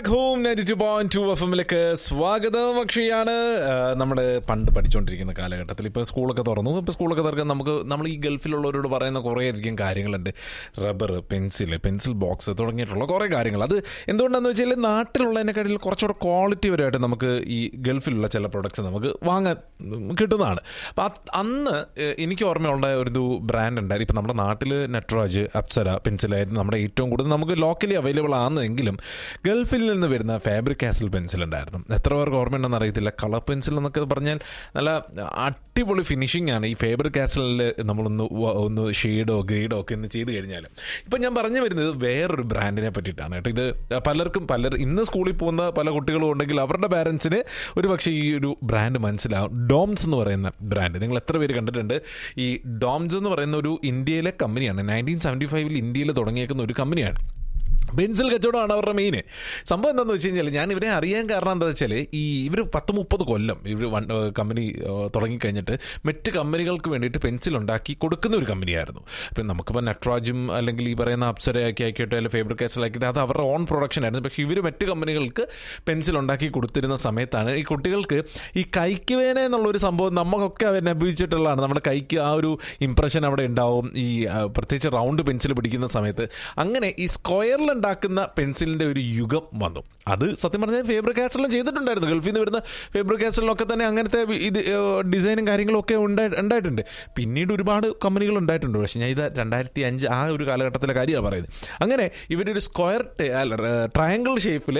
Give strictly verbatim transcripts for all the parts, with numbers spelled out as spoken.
Home ninety two point two F എമ്മിലേക്ക് സ്വാഗതം. അക്ഷയാണ്. നമ്മൾ പണ്ട് പഠിച്ചുകൊണ്ടിരിക്കുന്ന കാലഘട്ടത്തിൽ ഇപ്പോൾ സ്കൂളൊക്കെ തുറന്നു. ഇപ്പോൾ സ്കൂളൊക്കെ തുറക്കാൻ നമുക്ക് നമ്മൾ ഈ ഗൾഫിലുള്ളവരോട് പറയുന്ന കുറേയധികം കാര്യങ്ങളുണ്ട്. റബ്ബർ, പെൻസിൽ, പെൻസിൽ ബോക്സ് തുടങ്ങിയിട്ടുള്ള കുറേ കാര്യങ്ങൾ. അത് എന്തുകൊണ്ടാണെന്ന് വെച്ചാൽ നാട്ടിലുള്ളതിനെക്കാട്ടിൽ കുറച്ചുകൂടെ ക്വാളിറ്റി പരമായിട്ട് നമുക്ക് ഈ ഗൾഫിലുള്ള ചില പ്രൊഡക്ട്സ് നമുക്ക് വാങ്ങാൻ കിട്ടുന്നതാണ്. അപ്പോൾ അന്ന് എനിക്ക് ഓർമ്മയുള്ള ഒരു ബ്രാൻഡ് ഉണ്ടായിരുന്നു. ഇപ്പോൾ നമ്മുടെ നാട്ടിൽ നട്രാജ്, അപ്സര പെൻസിലായിരുന്നു നമ്മുടെ ഏറ്റവും കൂടുതൽ നമുക്ക് ലോക്കലി അവൈലബിൾ ആണെന്നെങ്കിലും ഗൾഫിൽ നിന്ന് വരുന്ന ഫാബ്രിക് കാസിൽ പെൻസിൽ ഉണ്ടായിരുന്നു. എത്ര പേർക്ക് ഓർമ്മയുണ്ടെന്ന് അറിയത്തില്ല. കളർ പെൻസിൽ എന്നൊക്കെ പറഞ്ഞാൽ നല്ല അടിപൊളി ഫിനിഷിംഗ് ആണ്. ഈ ഫാബ്രിക് കാസിലിൽ നമ്മളൊന്ന് ഒന്ന് ഷെയ്ഡോ ഗ്രേഡോ ഒക്കെ ഒന്ന് ചെയ്ത് കഴിഞ്ഞാൽ. ഇപ്പം ഞാൻ പറഞ്ഞു വരുന്നത് വേറൊരു ബ്രാൻഡിനെ പറ്റിയിട്ടാണ് കേട്ടോ. ഇത് പലർക്കും പലർ ഇന്ന് സ്കൂളിൽ പോകുന്ന പല കുട്ടികളും ഉണ്ടെങ്കിൽ അവരുടെ പാരൻസിന് ഒരു പക്ഷേ ഈ ഒരു ബ്രാൻഡ് മനസ്സിലാവും. ഡോംസ് എന്ന് പറയുന്ന ബ്രാൻഡ് നിങ്ങൾ എത്ര പേര് കണ്ടിട്ടുണ്ട്? ഈ ഡോംസ് എന്ന് പറയുന്ന ഒരു ഇന്ത്യയിലെ കമ്പനിയാണ്. നയൻറ്റീൻ സെവൻറ്റി ഫൈവിൽ ഇന്ത്യയിൽ തുടങ്ങിയേക്കുന്ന ഒരു കമ്പനിയാണ്. പെൻസിൽ കച്ചവടമാണ് അവരുടെ മെയിൻ സംഭവം. എന്താണെന്ന് വെച്ച് കഴിഞ്ഞാൽ ഞാൻ ഇവരെ അറിയാൻ കാരണം എന്താ വെച്ചാൽ ഈ ഇവർ പത്ത് മുപ്പത് കൊല്ലം ഇവർ വൺ കമ്പനി തുടങ്ങിക്കഴിഞ്ഞിട്ട് മറ്റ് കമ്പനികൾക്ക് വേണ്ടിയിട്ട് പെൻസിൽ ഉണ്ടാക്കി കൊടുക്കുന്ന ഒരു കമ്പനിയായിരുന്നു. ഇപ്പം നമുക്കിപ്പോൾ നട്രാജും അല്ലെങ്കിൽ ഈ പറയുന്ന അപ്സരയൊക്കെ ആക്കിയിട്ട് അല്ലെങ്കിൽ ഫാബ്രിക് കാസിലാക്കിയിട്ട് അത് അവരുടെ ഓൺ പ്രൊഡക്ഷൻ ആയിരുന്നു. പക്ഷേ ഇവർ മറ്റ് കമ്പനികൾക്ക് പെൻസിൽ ഉണ്ടാക്കി കൊടുത്തിരുന്ന സമയത്താണ് ഈ കുട്ടികൾക്ക് ഈ കൈക്ക് വേന എന്നുള്ളൊരു സംഭവം നമുക്കൊക്കെ അവർ അനുഭവിച്ചിട്ടുള്ളതാണ്. നമ്മുടെ കൈക്ക് ആ ഒരു ഇംപ്രഷൻ അവിടെ ഉണ്ടാവും. ഈ പ്രത്യേകിച്ച് റൗണ്ട് പെൻസിൽ പിടിക്കുന്ന സമയത്ത് അങ്ങനെ ഈ സ്ക്വയറിൽ ഉണ്ടാക്കുന്ന പെൻസിലിൻ്റെ ഒരു യുഗം വന്നു. അത് സത്യം പറഞ്ഞാൽ ഫാബ്രിക് കാസിലും ചെയ്തിട്ടുണ്ടായിരുന്നു. ഗൾഫിൽ നിന്ന് വരുന്ന ഫാബ്രിക് കാസിലൊക്കെ തന്നെ അങ്ങനത്തെ ഇത് ഡിസൈനും കാര്യങ്ങളും ഒക്കെ ഉണ്ടായി ഉണ്ടായിട്ടുണ്ട് പിന്നീട് ഒരുപാട് കമ്പനികൾ ഉണ്ടായിട്ടുണ്ട്. പക്ഷേ ഞാൻ ഇത് രണ്ടായിരത്തി അഞ്ച് ആ ഒരു കാലഘട്ടത്തിലെ കാര്യമാണ് പറയുന്നത്. അങ്ങനെ ഇവരൊരു സ്ക്വയർ ട്രയാങ്കിൾ ഷേപ്പിൽ,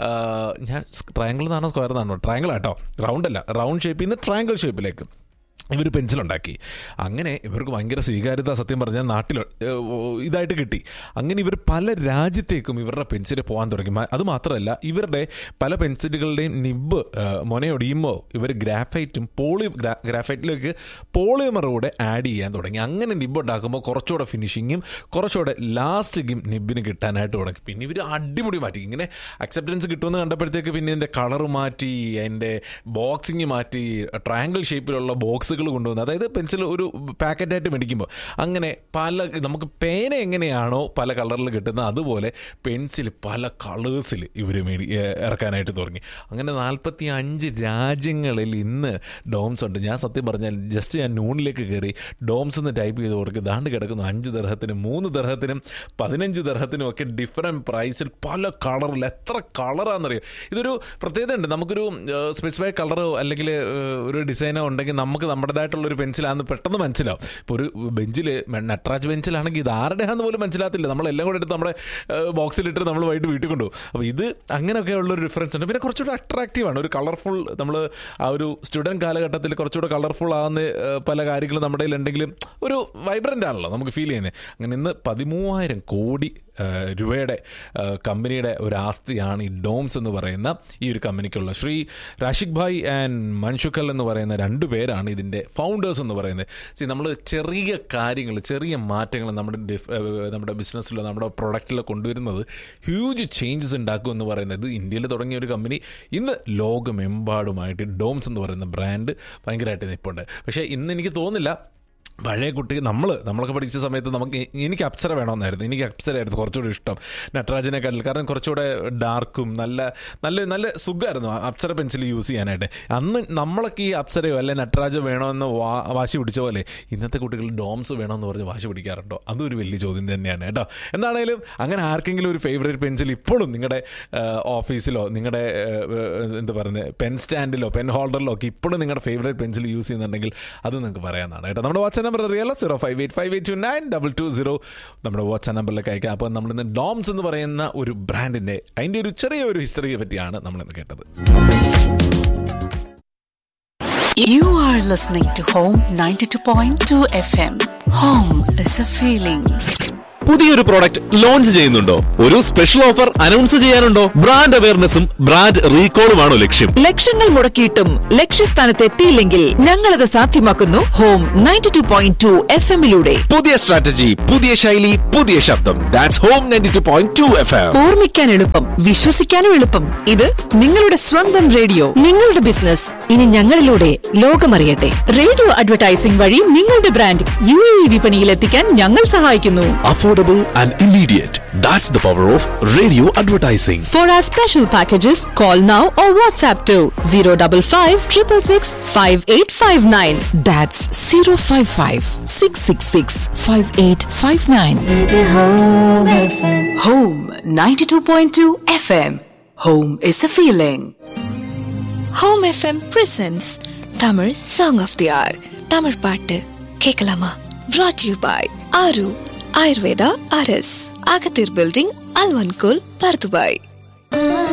ഞാൻ ട്രയാങ്കിൾ എന്നാണോ സ്ക്വയർ എന്നാണോ ട്രയാങ്കിൾ ആട്ടോ, റൗണ്ട് അല്ല, റൗണ്ട് ഷേപ്പിൽ നിന്ന് ട്രയാങ്കിൾ ഷേപ്പിലേക്ക് ഇവർ പെൻസിലുണ്ടാക്കി. അങ്ങനെ ഇവർക്ക് ഭയങ്കര സ്വീകാര്യത സത്യം പറഞ്ഞാൽ നാട്ടിൽ ഇതായിട്ട് കിട്ടി. അങ്ങനെ ഇവർ പല രാജ്യത്തേക്കും ഇവരുടെ പെൻസിൽ പോകാൻ തുടങ്ങി. അത് മാത്രമല്ല ഇവരുടെ പല പെൻസിലുകളുടെയും നിബ്ബ് മൊനയൊടിയുമ്പോൾ ഇവർ ഗ്രാഫൈറ്റും പോളി ഗ്രാഫൈറ്റിലേക്ക് പോളിമറൂടെ ആഡ് ചെയ്യാൻ തുടങ്ങി. അങ്ങനെ നിബ്ബ് ഉണ്ടാക്കുമ്പോൾ കുറച്ചുകൂടെ ഫിനിഷിങ്ങും കുറച്ചുകൂടെ ലാസ്റ്റിങ്ങും നിബ്ബിന് കിട്ടാനായിട്ട് തുടങ്ങി. പിന്നെ ഇവർ അടിമുടി മാറ്റി. ഇങ്ങനെ അക്സെപ്റ്റൻസ് കിട്ടുമെന്ന് കണ്ടപ്പോഴത്തേക്ക് പിന്നെ ഇതിൻ്റെ കളർ മാറ്റി, അതിൻ്റെ ബോക്സിങ് മാറ്റി, ട്രയാങ്കിൾ ഷേപ്പിലുള്ള ബോക്സുകൾ കൊണ്ടുവന്ന്, അതായത് പെൻസിൽ ഒരു പാക്കറ്റായിട്ട് മേടിക്കുമ്പോൾ അങ്ങനെ പല നമുക്ക് പേന എങ്ങനെയാണോ പല കളറിൽ കിട്ടുന്നത് അതുപോലെ പെൻസിൽ പല കളേഴ്സിൽ ഇവർ മേടി ഇറക്കാനായിട്ട് തുടങ്ങി. അങ്ങനെ നാൽപ്പത്തി അഞ്ച് രാജ്യങ്ങളിൽ ഇന്ന് ഡോംസ് ഉണ്ട്. ഞാൻ സത്യം പറഞ്ഞാൽ ജസ്റ്റ് ഞാൻ നൂണിലേക്ക് കയറി ഡോംസ് എന്ന് ടൈപ്പ് ചെയ്ത് കൊടുക്കുക, ദാണ്ട് കിടക്കുന്നു അഞ്ച് ദർഹത്തിനും മൂന്ന് ദർഹത്തിനും പതിനഞ്ച് ദർഹത്തിനും ഒക്കെ ഡിഫറെൻറ്റ് പ്രൈസിൽ പല കളറിൽ. എത്ര കളറാണെന്നറിയോ. ഇതൊരു പ്രത്യേകത ഉണ്ട്. നമുക്കൊരു സ്പെസിഫൈഡ് കളറോ അല്ലെങ്കിൽ ഒരു ഡിസൈനോ ഉണ്ടെങ്കിൽ നമുക്ക് നമ്മുടെ ായിട്ടുള്ളൊരു പെൻസിലാണെന്ന് പെട്ടെന്ന് മനസ്സിലാവും. ഇപ്പോൾ ഒരു ബെഞ്ചിൽ നട്രാജ് ബെഞ്ചിലാണെങ്കിൽ ഇത് ആരുടെയാണെന്ന് പോലും മനസ്സിലാകത്തില്ല. നമ്മളെല്ലാം കൂടെ എടുത്ത് നമ്മുടെ ബോക്സിലിട്ട് നമ്മൾ വൈകിട്ട് വീട്ടിൽ കൊണ്ടുപോകും. അപ്പോൾ ഇത് അങ്ങനെയൊക്കെ ഉള്ളൊരു ഡിഫറൻസ് ഉണ്ട്. പിന്നെ കുറച്ചുകൂടെ അട്രാക്റ്റീവാണ്, ഒരു കളർഫുൾ. നമ്മൾ ആ ഒരു സ്റ്റുഡൻറ്റ് കാലഘട്ടത്തിൽ കുറച്ചുകൂടെ കളർഫുൾ ആകുന്ന പല കാര്യങ്ങളും നമ്മുടെ കയ്യിലുണ്ടെങ്കിലും ഒരു വൈബ്രൻ്റ് ആണല്ലോ നമുക്ക് ഫീൽ ചെയ്യുന്നത്. അങ്ങനെ ഇന്ന് പതിമൂവായിരം കോടി രൂപയുടെ കമ്പനിയുടെ ഒരു ആസ്തിയാണ് ഈ ഡോംസ് എന്ന് പറയുന്ന ഈ ഒരു കമ്പനിക്കുള്ള. ശ്രീ രാഷിക് ഭായ് ആൻഡ് മൻഷുക്കൽ എന്ന് പറയുന്ന രണ്ട് പേരാണ് ഇതിൻ്റെ ഫൗണ്ടേഴ്സ് എന്ന് പറയുന്നത്. സി നമ്മൾ ചെറിയ കാര്യങ്ങൾ, ചെറിയ മാറ്റങ്ങൾ നമ്മുടെ നമ്മുടെ ബിസിനസ്സിലോ നമ്മുടെ പ്രൊഡക്റ്റിലോ കൊണ്ടുവരുന്നത് ഹ്യൂജ് ചേഞ്ചസ് ഉണ്ടാക്കും എന്ന് പറയുന്നത്. ഇന്ത്യയിൽ തുടങ്ങിയ ഒരു കമ്പനി ഇന്ന് ലോകമെമ്പാടുമായിട്ട് ഡോംസ് എന്ന് പറയുന്ന ബ്രാൻഡ് ഭയങ്കരമായിട്ട് നിൽപ്പുണ്ട്. പക്ഷേ ഇന്ന് എനിക്ക് തോന്നുന്നില്ല പഴയ കുട്ടി നമ്മൾ നമ്മളൊക്കെ പഠിച്ച സമയത്ത് നമുക്ക് എനിക്ക് അപ്സര വേണമെന്നായിരുന്നു. എനിക്ക് അപ്സരയായിരുന്നു കുറച്ചുകൂടി ഇഷ്ടം നട്രാജിനെക്കാട്ടിൽ. കാരണം കുറച്ചുകൂടെ ഡാർക്കും നല്ല നല്ല നല്ല സുഖമായിരുന്നു അപ്സര പെൻസിൽ യൂസ് ചെയ്യാനായിട്ട്. അന്ന് നമ്മളൊക്കെ ഈ അപ്സരയോ അല്ലെ നട്രാജോ വേണമെന്ന് വാ വാശി പിടിച്ച പോലെ ഇന്നത്തെ കുട്ടികൾ ഡോംസ് വേണമെന്ന് പറഞ്ഞ് വാശി പിടിക്കാറുണ്ടോ? അതും ഒരു വലിയ ചോദ്യം തന്നെയാണ് കേട്ടോ. എന്താണേലും അങ്ങനെ ആർക്കെങ്കിലും ഒരു ഫേവറേറ്റ് പെൻസിൽ ഇപ്പോഴും നിങ്ങളുടെ ഓഫീസിലോ നിങ്ങളുടെ എന്താ പറയുന്നത് പെൻ സ്റ്റാൻഡിലോ പെൻ ഹോൾഡറിലോ ഒക്കെ ഇപ്പോഴും നിങ്ങളുടെ ഫേവറേറ്റ് പെൻസിൽ യൂസ് ചെയ്യുന്നുണ്ടെങ്കിൽ അത് നിങ്ങൾക്ക് പറയാവുന്നതാണ് കേട്ടോ. നമ്മുടെ വാട്സ്ആപ്പ് നമ്പർ അറിയാലോ, zero five eight five eight to nine double two zero നമ്മുടെ വാട്സ്ആപ്പ് നമ്പറിലേക്ക് അയക്കാം. അപ്പോൾ നമ്മളിന്ന് ഡോംസ് എന്ന് പറയുന്ന ഒരു ബ്രാൻഡിൻ്റെ അതിൻ്റെ ഒരു ചെറിയൊരു ഹിസ്റ്ററിയെ പറ്റിയാണ് നമ്മളിന്ന് കേട്ടത്. You are listening to Home ninety-two point two F M. Home is a feeling. പുതിയൊരു പ്രോഡക്റ്റ് ലോഞ്ച് ചെയ്യുന്നുണ്ടോ? ഒരു special offer announce ചെയ്യാനുണ്ടോ? Brand അവയർനെസ്സും brand റീകോളുമാണോ ലക്ഷ്യം? ലക്ഷങ്ങൾ മുടക്കിയിട്ടും ലക്ഷ്യസ്ഥാനത്ത് എത്തിയില്ലെങ്കിൽ ഞങ്ങളത് സാധ്യമാക്കുന്നു home ninety two point two F എമ്മിലൂടെ. പുതിയ സ്ട്രാറ്റജി, പുതിയ ശൈലി, പുതിയ ശബ്ദം. That's home ninety two point two F M. ഓർമ്മിക്കാൻ എളുപ്പം, വിശ്വസിക്കാനും എളുപ്പം. ഇത് നിങ്ങളുടെ സ്വന്തം റേഡിയോ. നിങ്ങളുടെ ബിസിനസ് ഇനി ഞങ്ങളിലൂടെ ലോകമറിയട്ടെ. റേഡിയോ അഡ്വർടൈസിംഗ് വഴി നിങ്ങളുടെ ബ്രാൻഡ് യു എ ഇ വിപണിയിൽ എത്തിക്കാൻ ഞങ്ങൾ സഹായിക്കുന്നു. affordable and immediate. That's the power of radio advertising. For our special packages, call now or WhatsApp to zero five five, six six six, five eight five nine. That's zero five five, six six six, five eight five nine. Home ninety-two point two F M. Home is a feeling. Home F M presents Tamil Song of the Hour. Tamil பாட்டு கேட்கலாமா? Brought to you by Aru Ayurveda R S, Agathir Building, Alvankul, Pardubai.